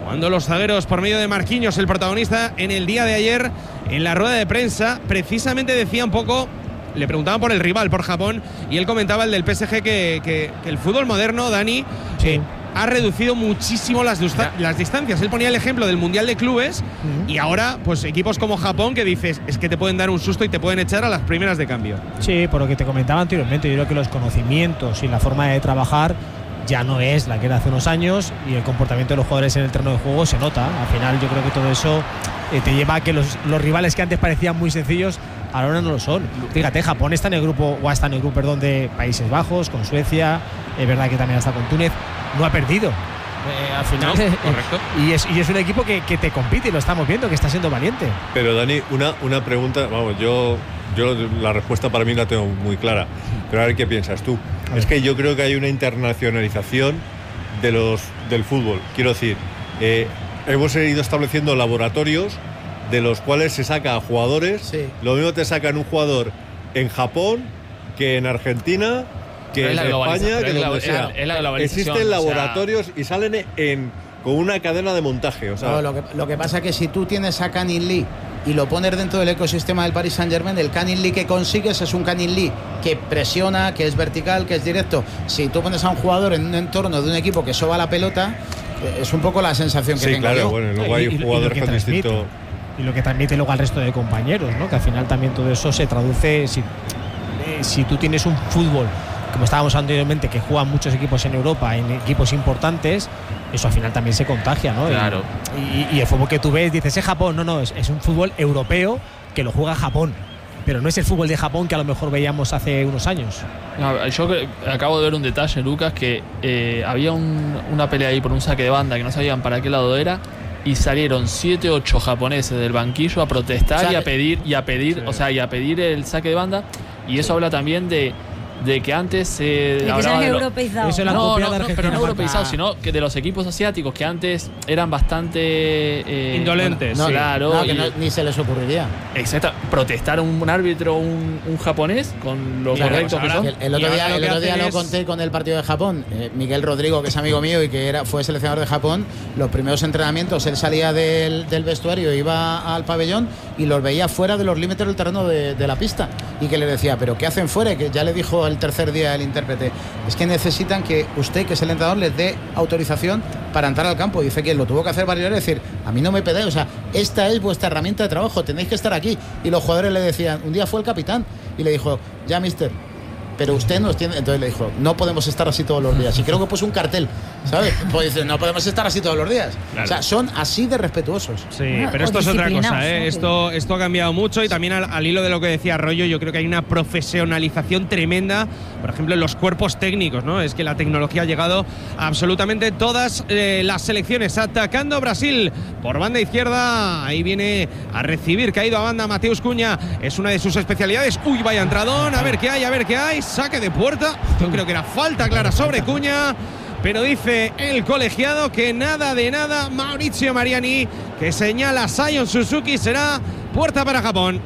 cuando los zagueros, por medio de Marquinhos, el protagonista en el día de ayer, en la rueda de prensa, precisamente decía un poco, le preguntaban por el rival, por Japón, y él comentaba, el del PSG, que el fútbol moderno, Dani, ha reducido muchísimo las distancias. Él ponía el ejemplo del Mundial de Clubes y ahora, pues equipos como Japón, que dices, es que te pueden dar un susto y te pueden echar a las primeras de cambio. Sí, por lo que te comentaba anteriormente, yo creo que los conocimientos y la forma de trabajar ya no es la que era hace unos años, y el comportamiento de los jugadores en el terreno de juego se nota. Al final yo creo que todo eso te lleva a que los rivales que antes parecían muy sencillos ahora no lo son. Fíjate, Japón está en el grupo, o está en el grupo, perdón, de Países Bajos, con Suecia, es verdad que también está con Túnez, no ha perdido. Al final, correcto. Y es un equipo que te compite, y lo estamos viendo, que está siendo valiente. Pero Dani, una pregunta, vamos, yo la respuesta para mí la tengo muy clara, pero a ver qué piensas tú. Es que yo creo que hay una internacionalización del fútbol. Quiero decir, hemos ido estableciendo laboratorios de los cuales se saca a jugadores. Sí. Lo mismo te sacan un jugador en Japón que en Argentina, que en España, que donde sea. Existen laboratorios, y salen con una cadena de montaje. O sea, no, lo que pasa es que si tú tienes a Canin Lee y lo pones dentro del ecosistema del Paris Saint-Germain, el Canin Lee que consigues es un Canin Lee que presiona, que es vertical, que es directo. Si tú pones a un jugador en un entorno de un equipo que soba la pelota, es un poco la sensación que tengo yo. Sí, claro, bueno, luego hay jugadores con distinto... Y lo que transmite luego al resto de compañeros, ¿no? Que al final también todo eso se traduce, si tú tienes un fútbol, como estábamos anteriormente, que juegan muchos equipos en Europa, en equipos importantes, eso al final también se contagia, ¿no? Claro. Y el fútbol que tú ves, dices, es Japón. No, es un fútbol europeo que lo juega Japón, pero no es el fútbol de Japón que a lo mejor veíamos hace unos años. No, yo acabo de ver un detalle, Lucas, que había una pelea ahí por un saque de banda que no sabían para qué lado era, y salieron 7-8 japoneses del banquillo a protestar, o sea, y a pedir el saque de banda, y eso habla también de que antes se hablaba de europeizado. Eso es la copia de Argentina, pero no europeizado, sino que de los equipos asiáticos que antes eran bastante indolentes. Claro, que ni se les ocurriría. Exacto, protestar un árbitro, un japonés, con lo correcto que son. El otro día lo conté con el partido de Japón. Miguel Rodrigo, que es amigo mío y que fue seleccionador de Japón, los primeros entrenamientos él salía del vestuario, iba al pabellón y los veía fuera de los límites del terreno de la pista, y que le decía, pero ¿qué hacen fuera? Y que ya le dijo el tercer día el intérprete, es que necesitan que usted, que es el entrenador, les dé autorización para entrar al campo. Y dice que lo tuvo que hacer varias veces, decir, a mí no me pedáis, o sea, esta es vuestra herramienta de trabajo, tenéis que estar aquí. Y los jugadores le decían, un día fue el capitán y le dijo, ya mister, pero usted nos tiene. Entonces le dijo, no podemos estar así todos los días. Y creo que puso un cartel, ¿sabes? Pues dice, no podemos estar así todos los días. Claro. O sea, son así de respetuosos. Sí, pero esto es otra cosa, ¿eh? Esto ha cambiado mucho, y también al hilo de lo que decía Arroyo, yo creo que hay una profesionalización tremenda, por ejemplo, en los cuerpos técnicos, ¿no? Es que la tecnología ha llegado a absolutamente todas las selecciones. Atacando Brasil por banda izquierda, ahí viene a recibir, caído a banda Mateus Cunha, es una de sus especialidades. Uy, vaya entradón, a ver qué hay. Saque de puerta, yo creo que era falta clara sobre Cunha, pero dice el colegiado que nada de nada. Maurizio Mariani, que señala a Sion Suzuki, será puerta para Japón.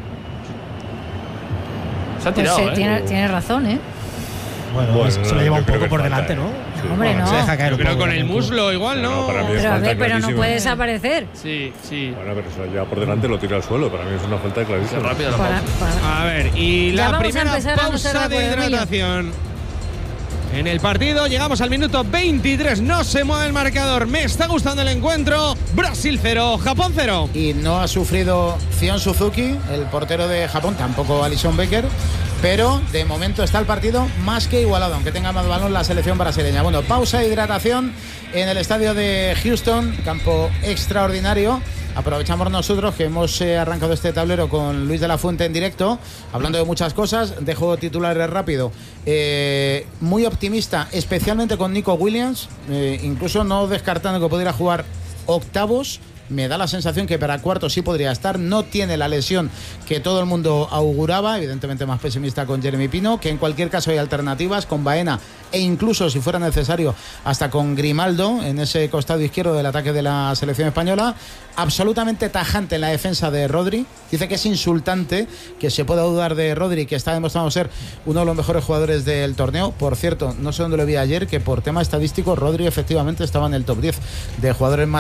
Se ha tirado, tiene razón, ¿eh? Bueno, se lo lleva un poco por delante, ¿no? Sí. Hombre, no. Se deja caer, yo creo con el muslo igual, ¿no? Pero no puede desaparecer. Sí. Bueno, pero se lo lleva por delante, lo tira al suelo. Para mí es una falta clarísima. Rápida la pausa. A ver, y la primera pausa de hidratación en el partido. Llegamos al minuto 23. No se mueve el marcador. Me está gustando el encuentro. Brasil 0, Japón 0. Y no ha sufrido Sion Suzuki, el portero de Japón, tampoco Alisson Becker. Pero de momento está el partido más que igualado, aunque tenga más balón la selección brasileña. Bueno, pausa de hidratación en el estadio de Houston, campo extraordinario. Aprovechamos nosotros que hemos arrancado este tablero con Luis de la Fuente en directo, hablando de muchas cosas. Dejo titulares rápido. Muy optimista, especialmente con Nico Williams, incluso no descartando que pudiera jugar octavos. Me da la sensación que para cuartos sí podría estar. No tiene la lesión que todo el mundo auguraba. Evidentemente más pesimista con Jeremy Pino, que en cualquier caso hay alternativas con Baena, e incluso si fuera necesario hasta con Grimaldo en ese costado izquierdo del ataque de la selección española. Absolutamente tajante en la defensa de Rodri. Dice que es insultante que se pueda dudar de Rodri, que está demostrando ser uno de los mejores jugadores del torneo. Por cierto, no sé dónde lo vi ayer, que por tema estadístico Rodri efectivamente estaba en el top 10 de jugadores más